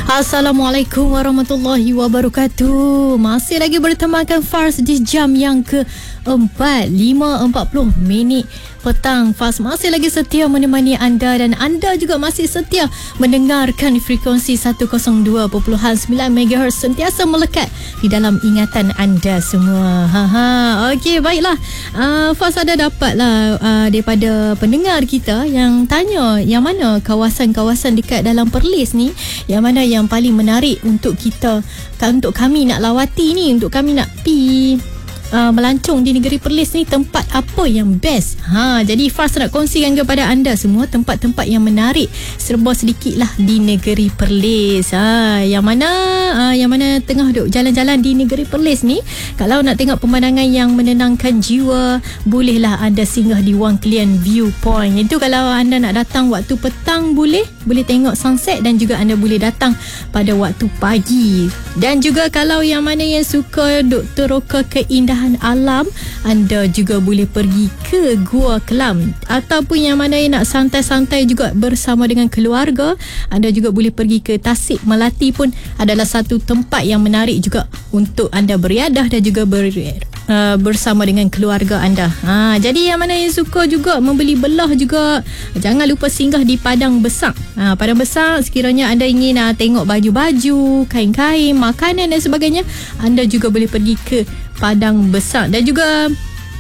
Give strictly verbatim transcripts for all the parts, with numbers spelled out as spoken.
Assalamualaikum warahmatullahi wabarakatuh. Masih lagi bertemakan Fars di jam yang keempat, lima empat puluh minit petang. Fars masih lagi setia menemani anda dan anda juga masih setia mendengarkan frekuensi seratus dua perpuluhan sembilan megahertz sentiasa melekat di dalam ingatan anda semua. Ha ha. Okey, baiklah. Uh, Fars ada dapatlah uh, daripada pendengar kita yang tanya yang mana kawasan-kawasan dekat dalam Perlis ni, yang mana yang paling menarik untuk kita, untuk kami nak lawati ni, untuk kami nak pi Uh, melancong di negeri Perlis ni, tempat apa yang best. Ha, jadi Fars nak kongsikan kepada anda semua tempat-tempat yang menarik serba sedikit lah di negeri Perlis. Ha, yang mana uh, yang mana tengah duk jalan-jalan di negeri Perlis ni, kalau nak tengok pemandangan yang menenangkan jiwa, bolehlah anda singgah di Wang Kelian Viewpoint. Itu kalau anda nak datang waktu petang, boleh boleh tengok sunset, dan juga anda boleh datang pada waktu pagi. Dan juga kalau yang mana yang suka duk teroka keindahan alam, anda juga boleh pergi ke Gua Kelam. Ataupun yang mana yang nak santai-santai juga bersama dengan keluarga, anda juga boleh pergi ke Tasik Melati, pun adalah satu tempat yang menarik juga untuk anda beriadah dan juga ber, uh, bersama dengan keluarga anda. Ha, jadi yang mana yang suka juga membeli belah juga, jangan lupa singgah di Padang Besar. Ha, Padang Besar, sekiranya anda ingin uh, tengok baju-baju, kain-kain, makanan dan sebagainya, anda juga boleh pergi ke Padang Besar. Dan juga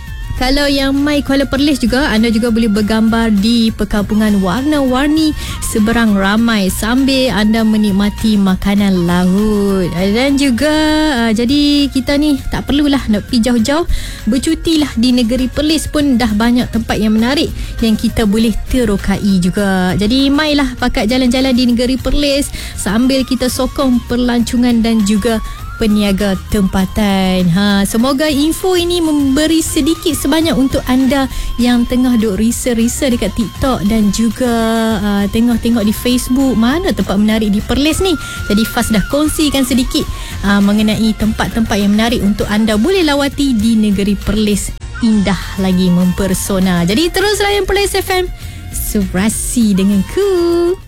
kalau yang mai Kuala Perlis juga, anda juga boleh bergambar di perkampungan warna-warni seberang ramai sambil anda menikmati makanan laut. Dan juga uh, jadi kita ni tak perlulah nak pergi jauh-jauh, bercutilah di negeri Perlis pun dah banyak tempat yang menarik yang kita boleh terokai juga. Jadi mailah pakat jalan-jalan di negeri Perlis sambil kita sokong perlancongan dan juga peniaga tempatan. Ha, semoga info ini memberi sedikit sebanyak untuk anda yang tengah duk research-research dekat TikTok dan juga uh, tengok-tengok di Facebook mana tempat menarik di Perlis ni. Jadi Fars dah kongsikan sedikit uh, mengenai tempat-tempat yang menarik untuk anda boleh lawati di negeri Perlis. Indah lagi, mempersona. Jadi terus layan Perlis F M, surasi denganku.